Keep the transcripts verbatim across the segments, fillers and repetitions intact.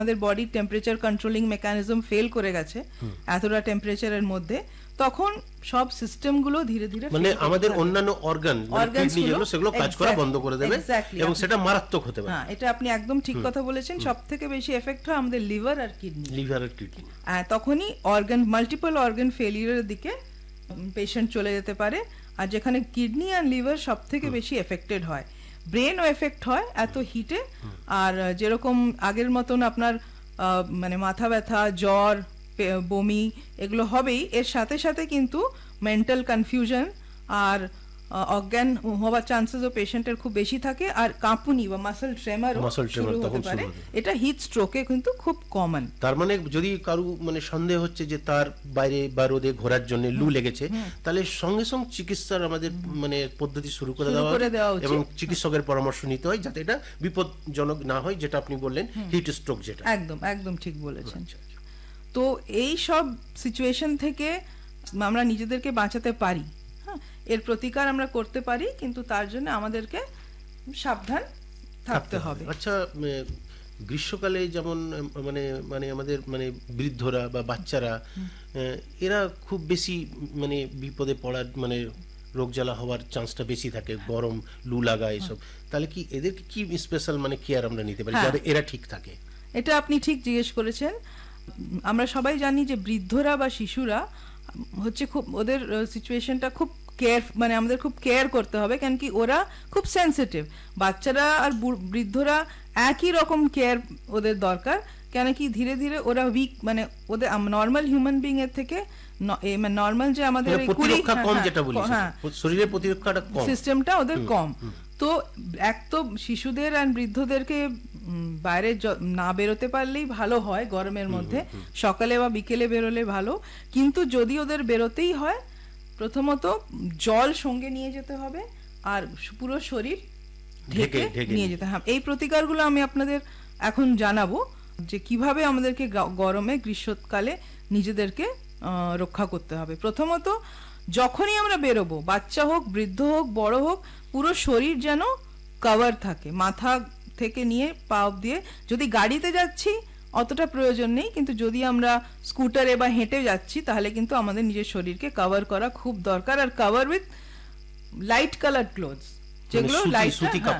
আমাদের body temperature controlling mechanism fail করে গেছে এতটা টেম্পারেচারের মধ্যে, তখন সব সিস্টেম গুলো ধীরে ধীরে মানে আমাদের অন্যান্য অর্গান কিডনি যেগুলো সেগুলো কাজ করা বন্ধ করে দেবে এবং সেটা মারাত্মক হতে পারে। হ্যাঁ, এটা আপনি একদম ঠিক কথা বলেছেন। সবথেকে বেশি এফেক্ট হয় আমাদের লিভার আর কিডনি। লিভার আর কিডনি তখনই অর্গান মাল্টিপল অর্গান ফেলিয়ারের দিকে পেশেন্ট চলে যেতে পারে। আর যেখানে কিডনি আর লিভার সবথেকে বেশি এফেক্টেড হয়, ব্রেনও এফেক্ট হয় এত হিটে। আর যেরকম আগের মতন আপনার মানে মাথা ব্যথা, জ্বর, বমি এগুলো হবেই, এর সাথে সাথে কিন্তু মেন্টাল কনফিউশন আর অজ্ঞান হওয়ার চান্সেসও পেশেন্টের খুব বেশি থাকে। আর কাঁপুনি বা মাসল ট্রেমারও শুরু হতে পারে। এটা হিট স্ট্রোকে কিন্তু খুব কমন। তার মানে যদি কারো মানে সন্দেহ হচ্ছে যে তার বাইরে বা রোদে ঘোরার জন্য লু লেগেছে, তাহলে সঙ্গে সঙ্গে চিকিৎসার আমাদের মানে পদ্ধতি শুরু করে দেওয়া হয় এবং চিকিৎসকের পরামর্শ নিতে হয় যাতে এটা বিপজ্জনক না হয়, যেটা আপনি বললেন হিট স্ট্রোক। যেটা একদম একদম ঠিক বলেছেন। তো এই সব সিচুয়েশন থেকে আমরা নিজেদেরকে বাঁচাতে পারি, হ্যাঁ, এর প্রতিকার আমরা করতে পারি, কিন্তু তার জন্য আমাদেরকে সাবধান থাকতে হবে। আচ্ছা, গ্রীষ্মকালে যেমন মানে মানে আমাদের মানে বৃদ্ধরা বা বাচ্চারা এরা খুব বেশি মানে বিপদে পড়ার মানে রোগ জ্বালা হওয়ার চান্সটা বেশি থাকে, গরম লু লাগা এসব। তাহলে কি এদেরকে কি স্পেশাল মানে কেয়ার আমরা নিতে পারি যাতে এরা ঠিক থাকে? এটা আপনি ঠিক জিজ্ঞেস করেছেন। আমরা সবাই জানি যে বৃদ্ধরা বা শিশুরা হচ্ছে খুব ওদের সিচুয়েশনটা খুব কেয়ার মানে আমাদের খুব কেয়ার করতে হবে, কেন কি ওরা খুব সেন্সিটিভ। বাচ্চারা আর বৃদ্ধরা একই রকম কেয়ার ওদের দরকার, কেন কি ধীরে ধীরে ওরা উইক মানে ওদের নর্মাল হিউম্যান বিং এর থেকে নর্মাল যে আমাদের শরীরের প্রতিরক্ষাটা কম, সিস্টেমটা ওদের কম। তো এক তো শিশুদের আর বৃদ্ধদেরকে বাইরে না বেরোতে পারলেই ভালো হয় গরমের মধ্যে, সকালে বা বিকেলে বেরোলে ভালো। কিন্তু যদি ওদের বেরোতেই হয়, প্রথমত জল সঙ্গে নিয়ে যেতে হবে আর পুরো শরীর ঢেকে নিয়ে যেতে হবে। এই প্রতিকারগুলো আমি আপনাদের এখন জানাবো যে কিভাবে আমাদেরকে গরমে গ্রীষ্মকালে নিজেদেরকে রক্ষা করতে হবে। প্রথমত যখনই আমরা বেরোবো, বাচ্চা হোক, বৃদ্ধ হোক, বড় হোক, পুরো শরীর যেন কভার থাকে, মাথা থেকে নিয়ে পা অবধি। যদি গাড়িতে যাচ্ছি অতটা প্রয়োজন নেই, কিন্তু যদি আমরা স্কুটারে বা হেঁটে যাচ্ছি তাহলে কিন্তু আমাদের নিজের শরীরকে কভার করা খুব দরকার। আর cover with light colour clothes, যেগুলো light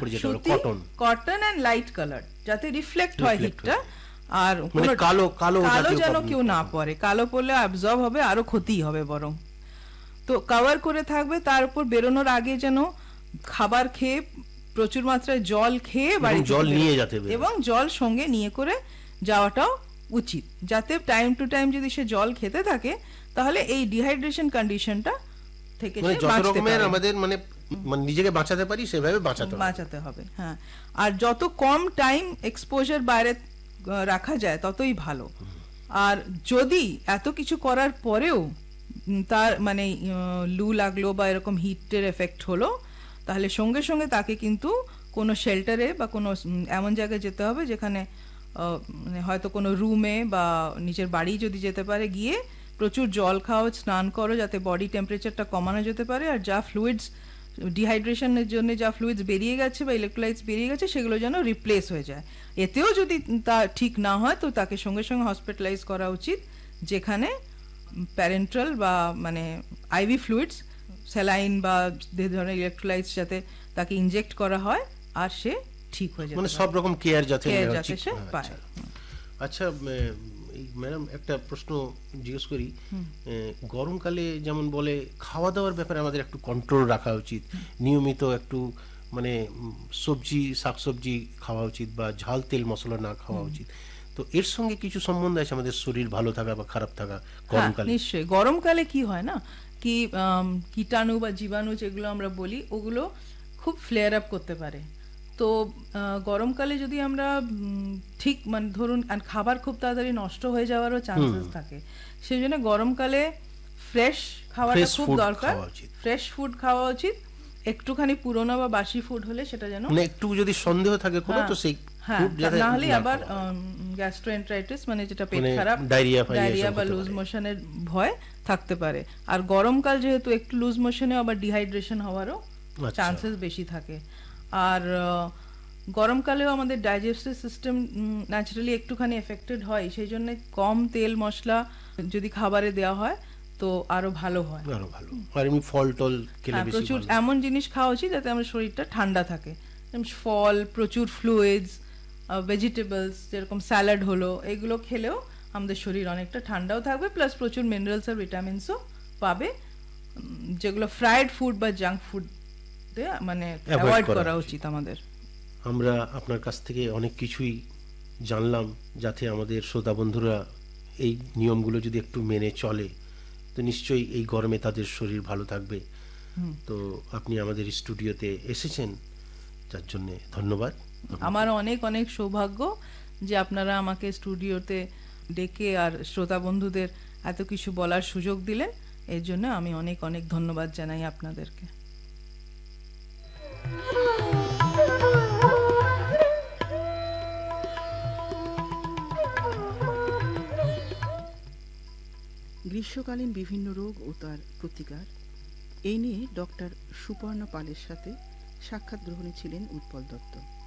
cotton and light colour, যাতে রিফ্লেক্ট হয় হিটটা। আর কালো কালো কালো যেন কেউ না পরে, কালো পরলে অ্যাবজর্ব হবে, আরো ক্ষতি হবে বরং। তো কভার করে থাকবে। তার উপর বেরোনোর আগে যেন খাবার খেয়ে, প্রচুর মাত্রায় জল খেয়ে বাড়ি জল নিয়ে যেতে হবে এবং জল সঙ্গে নিয়ে করে যাওয়াটাও উচিত, যাতে টাইম টু টাইম যদি সে জল খেতে থাকে তাহলে এই ডিহাইড্রেশন কন্ডিশনটা থেকে সে বাঁচতে পারে। আমাদের মানে নিজেকে বাঁচাতে পারি সেভাবে বাঁচাতে বাঁচাতে হবে। হ্যাঁ, আর যত কম টাইম এক্সপোজার বাইরে রাখা যায় ততই ভালো। আর যদি এত কিছু করার পরেও তার মানে লু লাগলো বা এরকম হিটের এফেক্ট হলো, তাহলে সঙ্গে সঙ্গে তাকে কিন্তু কোনো শেল্টারে বা কোনো এমন জায়গায় যেতে হবে যেখানে মানে হয়তো কোনো রুমে বা নিজের বাড়ি যদি যেতে পারে, গিয়ে প্রচুর জল খাও, স্নান করো, যাতে বডি টেম্পারেচারটা কমানো যেতে পারে। আর যা ফ্লুইডস ডিহাইড্রেশনের জন্য যা ফ্লুইডস বেরিয়ে গেছে বা ইলেকট্রোলাইটস বেরিয়ে গেছে সেগুলো যেন রিপ্লেস হয়ে যায়। এতেও যদি তা ঠিক না হয় তো তাকে সঙ্গে সঙ্গে হসপিটালাইজ করা উচিত, যেখানে প্যারেন্টাল বা মানে আইভি ফ্লুইডস, স্যালাইন বা যে ধরনের ইলেকট্রোলাইটস যাতে তাকে ইনজেক্ট করা হয় আর সে ঠিক হয়ে যায়, মানে সব রকম কেয়ার যাতে সে পায়। আচ্ছা ম্যাডাম, একটা প্রশ্ন জিজ্ঞেস করি। গরমকালে যেমন বলে খাওয়া দাওয়ার ব্যাপারে আমাদের একটু কন্ট্রোল রাখা উচিত, নিয়মিত একটু মানে সবজি শাকসবজি খাওয়া উচিত বা ঝাল তেল মশলা না খাওয়া উচিত। তো এর সঙ্গে কিছু সম্বন্ধ আছে আমাদের শরীর ভালো থাকা বা খারাপ থাকা গরমকালে? নিশ্চয়ই। গরমকালে কি হয় না কি কীটাণু বা জীবাণু যেগুলো আমরা বলি ওগুলো খুব ফ্লেয়ার আপ করতে পারে। তো গরমকালে যদি আমরা ঠিক মানে ধরুন খাবার খুব তাড়াতাড়ি নষ্ট হয়ে যাওয়ারও চান্সেস থাকে, সেই জন্য গরমকালে ফ্রেশ খাওয়াটা খুব দরকার। ফ্রেশ ফুড খাওয়া উচিত। একটুখানি পুরোনো বা বাসি ফুড হলে সেটা যেন মানে একটু যদি সন্দেহ থাকে কোনো তো সেই ফুড যাতে না হলে আবার গ্যাস্ট্রোএন্টারাইটিস মানে যেটা পেট খারাপ, ডায়রিয়া বা লুজ মোশনের ভয় থাকতে পারে। আর গরমকাল যেহেতু একটু লুজ মোশনে আবার ডিহাইড্রেশন হওয়ারও চান্সেস বেশি থাকে। আর গরমকালেও আমাদের ডাইজেস্টিভ সিস্টেম ন্যাচারালি একটুখানি এফেক্টেড হয়, সেই জন্য কম তেল মশলা যদি খাবারে দেওয়া হয় তো আরো ভালো হয়। আরো ভালো, আর এমনি ফল টল খেলে হ্যাঁ, বেশি প্রচুর ভালো। এমন জিনিস খাওয়া উচিত যাতে আমার শরীরটা ঠান্ডা থাকে, যেমন ফল, প্রচুর ফ্লুইডস, ভেজিটেবলস, যেরকম স্যালাড হলো, এগুলো খেলেও আমাদের শরীর অনেকটা ঠান্ডাও থাকবে, প্লাস প্রচুর মিনারেলস আর ভিটামিনসও পাবে, উম, যেগুলো ফ্রাইড ফুড বা জাঙ্ক ফুড মানে Avoid অ্যাভয়েড করা করা উচিত। উচিত আমাদের। আমরা আপনার কাছ থেকে অনেক কিছুই জানলাম, যাতে আমাদের শ্রোতা বন্ধুরা এই নিয়মগুলো যদি একটু মেনে চলে তো নিশ্চয়ই এই গরমে তাদের শরীর ভালো থাকবে। তো আপনি আমাদের স্টুডিওতে এসেছেন, যার জন্য ধন্যবাদ। আমার অনেক অনেক সৌভাগ্য যে আপনারা আমাকে স্টুডিওতে ডেকে আর শ্রোতা বন্ধুদের এত কিছু বলার সুযোগ দিলেন, এর জন্য আমি অনেক অনেক ধন্যবাদ জানাই আপনাদেরকে। গ্রীষ্মকালীন বিভিন্ন রোগ ও তার প্রতিকার, এই নিয়ে ডক্টর সুপর্ণা পালের সাথে সাক্ষাৎ গ্রহণে ছিলেন উৎপল দত্ত।